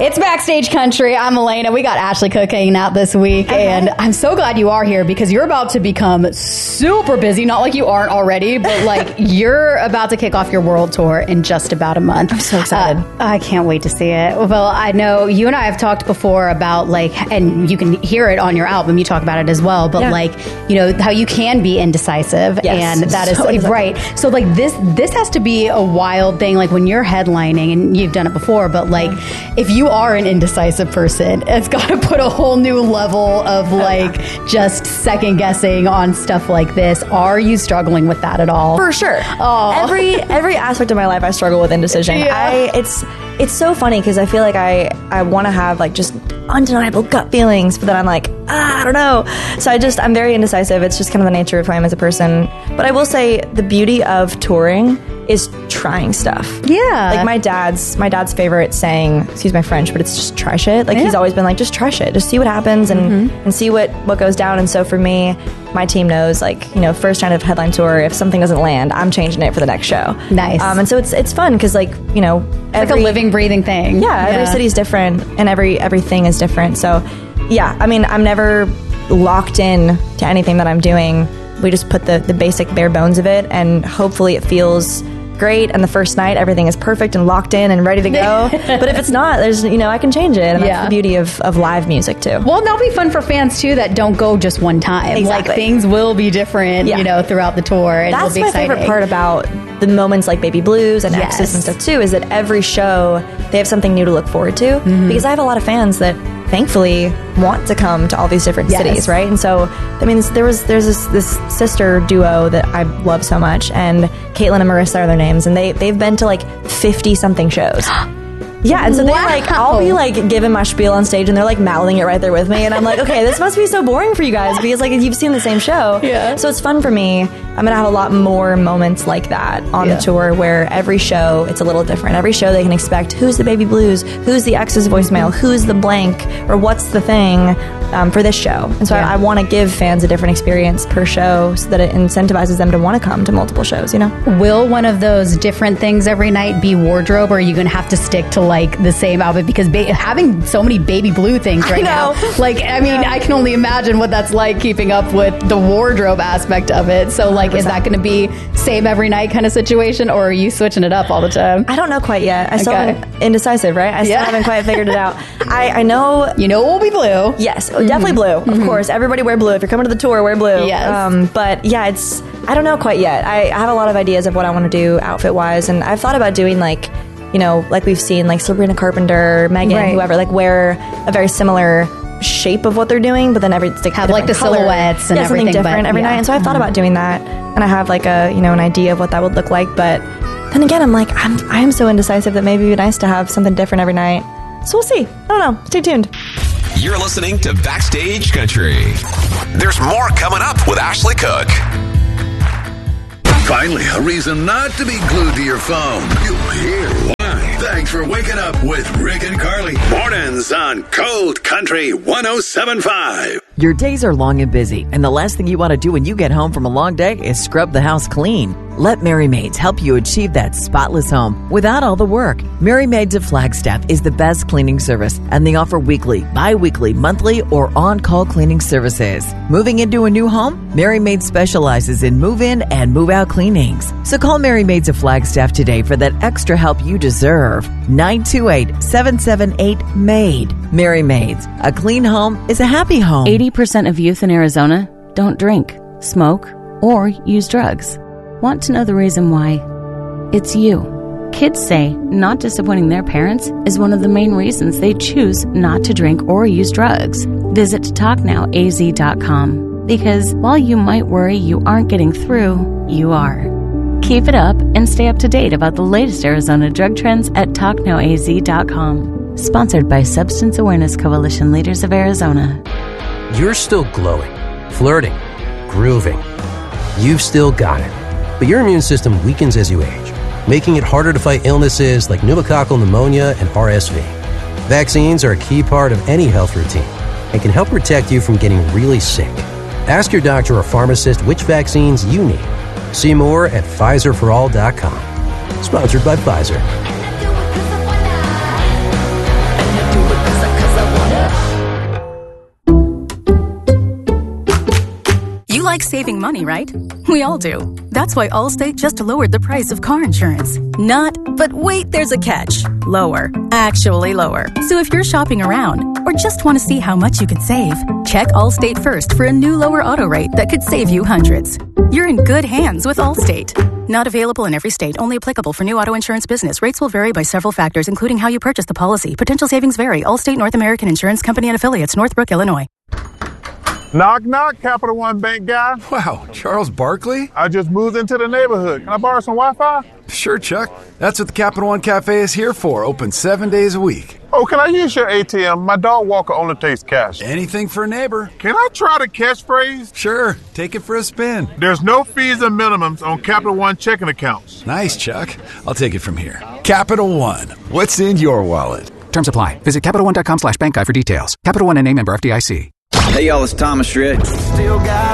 It's Backstage Country. I'm Elena. We got Ashley Cook hanging out this week, and I'm so glad you are here because you're about to become super busy. Not like you aren't already, but like you're about to kick off your world tour in just about a month. I'm so excited. I can't wait to see it. Well, I know you and I have talked before about like, and you can hear it on your album. You talk about it as well, but like, you know, how you can be indecisive, and that is right. So like this has to be a wild thing. Like when you're headlining, and you've done it before, but like if you are an indecisive person, it's got to put a whole new level of like just second guessing on stuff like this. Are you struggling with that at all? For sure. Every aspect of my life I struggle with indecision. Yeah. It's so funny because I feel like I want to have like just undeniable gut feelings, but then I'm like, I don't know. So I'm very indecisive. It's just kind of the nature of who I am as a person. But I will say the beauty of touring is trying stuff. Yeah. Like my dad's favorite saying, excuse my French, but it's just try shit. Like he's always been like, just try shit. Just see what happens and see what goes down. And so for me, my team knows, like, you know, first kind of headline tour, if something doesn't land, I'm changing it for the next show. Nice. And so it's fun because, like, you know, it's like a living, breathing thing. Yeah, every city's different and everything is different. So yeah, I mean, I'm never locked in to anything that I'm doing. We just put the basic bare bones of it, and hopefully it feels great, and the first night everything is perfect and locked in and ready to go. But if it's not, there's, you know, I can change it, and that's the beauty of live music too. Well, that'll be fun for fans too that don't go just one time. Exactly. Like things will be different, you know, throughout the tour, and that's it'll be my exciting. favorite part about the moments like Baby Blues and Exodus and stuff too, is that every show they have something new to look forward to, because I have a lot of fans that thankfully want to come to all these different cities, right? And so, I mean, there's this sister duo that I love so much, and Caitlin and Marissa are their names, and they've been to like 50 something shows. Yeah, and so they like, I'll be like giving my spiel on stage, and they're like mouthing it right there with me, and I'm like, okay, this must be so boring for you guys because like you've seen the same show. Yeah. So it's fun for me. I'm gonna have a lot more moments like that on the tour, where every show it's a little different. Every show they can expect who's the Baby Blues, who's the X's voicemail, who's the blank, or what's the thing for this show. And so I want to give fans a different experience per show so that it incentivizes them to want to come to multiple shows. You know, will one of those different things every night be wardrobe, or are you gonna have to stick to like the same outfit, because having so many Baby Blue things right now, like, I mean, I can only imagine what that's like keeping up with the wardrobe aspect of it. So like, 100%. Is that going to be same every night kind of situation, or are you switching it up all the time? I don't know quite yet. I still haven't, indecisive, right? I still haven't quite figured it out. I know. You know it will be blue. Yes, definitely blue. Of course, everybody wear blue. If you're coming to the tour, wear blue. Yes. But yeah, I don't know quite yet. I have a lot of ideas of what I want to do outfit-wise, and I've thought about doing like, you know, like we've seen like Sabrina Carpenter, Megan, whoever, like wear a very similar shape of what they're doing, but then have like the color. Silhouettes and everything something different every night. And so I've thought about doing that, and I have like an idea of what that would look like. But then again, I'm like, I am so indecisive that maybe it'd be nice to have something different every night. So we'll see. I don't know. Stay tuned. You're listening to Backstage Country. There's more coming up with Ashley Cook. Finally, a reason not to be glued to your phone. You'll hear why. Thanks for waking up with Rick and Carly. Mornings on Cold Country 107.5. Your days are long and busy, and the last thing you want to do when you get home from a long day is scrub the house clean. Let Mary Maids help you achieve that spotless home without all the work. Mary Maids of Flagstaff is the best cleaning service, and they offer weekly, bi-weekly, monthly, or on-call cleaning services. Moving into a new home? Mary Maids specializes in move-in and move-out cleanings. So call Mary Maids of Flagstaff today for that extra help you deserve. 928-778-MAID. Mary Maids. A clean home is a happy home. 80% of youth in Arizona don't drink, smoke, or use drugs. Want to know the reason why? It's you. Kids say not disappointing their parents is one of the main reasons they choose not to drink or use drugs. Visit TalkNowAZ.com, because while you might worry you aren't getting through, you are. Keep it up and stay up to date about the latest Arizona drug trends at TalkNowAZ.com. Sponsored by Substance Awareness Coalition Leaders of Arizona. You're still glowing, flirting, grooving. You've still got it. But your immune system weakens as you age, making it harder to fight illnesses like pneumococcal pneumonia and RSV. Vaccines are a key part of any health routine and can help protect you from getting really sick. Ask your doctor or pharmacist which vaccines you need. See more at PfizerForAll.com. Sponsored by Pfizer. like saving money, right? We all do. That's why Allstate just lowered the price of car insurance. But wait, there's a catch. Lower. Actually lower. So if you're shopping around or just want to see how much you could save, check Allstate first for a new lower auto rate that could save you hundreds. You're in good hands with Allstate. Not available in every state. Only applicable for new auto insurance business. Rates will vary by several factors, including how you purchase the policy. Potential savings vary. Allstate North American Insurance Company and Affiliates, Northbrook, Illinois. Knock, knock, Capital One Bank guy. Wow, Charles Barkley? I just moved into the neighborhood. Can I borrow some Wi-Fi? Sure, Chuck. That's what the Capital One Cafe is here for. Open 7 days a week. Oh, can I use your ATM? My dog walker only takes cash. Anything for a neighbor. Can I try the catchphrase? Sure. Take it for a spin. There's no fees and minimums on Capital One checking accounts. Nice, Chuck. I'll take it from here. Capital One. What's in your wallet? Terms apply. Visit CapitalOne.com/bank guide for details. Capital One and a member FDIC. Hey, y'all, it's Thomas Rhett.